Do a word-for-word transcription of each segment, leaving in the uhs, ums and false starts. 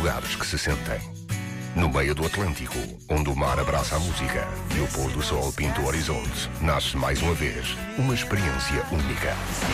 lugares que se sentem. No meio do Atlântico, onde o mar abraça a música e o pôr do sol pinta o horizonte, nasce mais uma vez uma experiência única.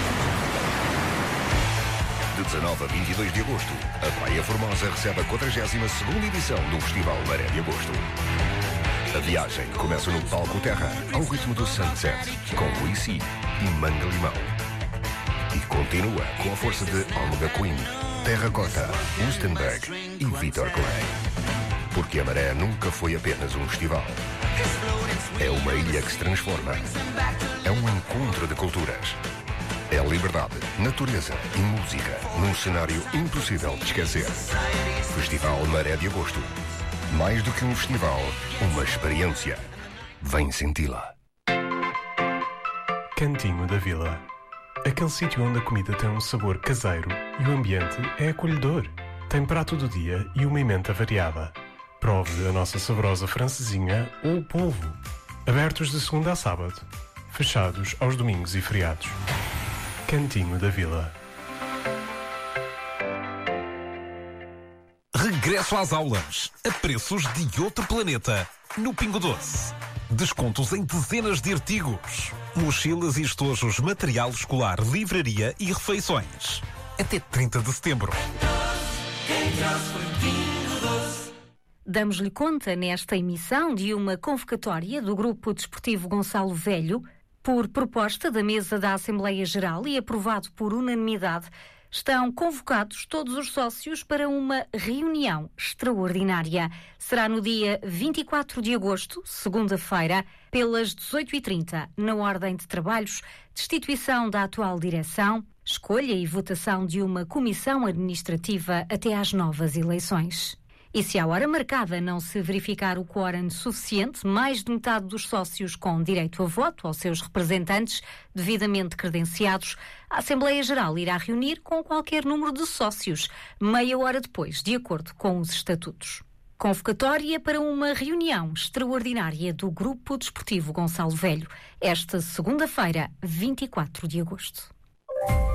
De dezanove a vinte e dois de agosto, a Praia Formosa recebe a quadragésima segunda edição do Festival Maré de Agosto. A viagem começa no Palco Terra, ao ritmo do Sunset, com Luisi e Manga Limão. E continua com a força de Omega Queen, Terracota, Wustenberg e Vitor Clay. Porque a Maré nunca foi apenas um festival. É uma ilha que se transforma. É um encontro de culturas. É liberdade, natureza e música num cenário impossível de esquecer. Festival Maré de Agosto. Mais do que um festival, uma experiência. Vem senti-la. Cantinho da Vila. Aquele sítio onde a comida tem um sabor caseiro e o ambiente é acolhedor. Tem prato do dia e uma emenda variada. Prove a nossa saborosa francesinha ou o polvo. Abertos de segunda a sábado. Fechados aos domingos e feriados. Cantinho da Vila. Regresso às aulas, a preços de outro planeta, no Pingo Doce. Descontos em dezenas de artigos. Mochilas e estojos, material escolar, livraria e refeições. Até trinta de setembro. Damos-lhe conta nesta emissão de uma convocatória do Grupo Desportivo Gonçalo Velho, por proposta da mesa da Assembleia Geral e aprovado por unanimidade. Estão convocados todos os sócios para uma reunião extraordinária. Será no dia vinte e quatro de agosto, segunda-feira, pelas dezoito e trinta, na ordem de trabalhos, destituição da atual direção, escolha e votação de uma comissão administrativa até às novas eleições. E se à hora marcada não se verificar o quórum suficiente, mais de metade dos sócios com direito a voto aos seus representantes devidamente credenciados, a Assembleia Geral irá reunir com qualquer número de sócios, meia hora depois, de acordo com os estatutos. Convocatória para uma reunião extraordinária do Grupo Desportivo Gonçalo Velho, esta segunda-feira, vinte e quatro de agosto.